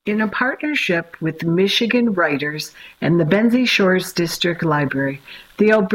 In a partnership with Michigan Writers and the Benzie Shores District Library, the Alberta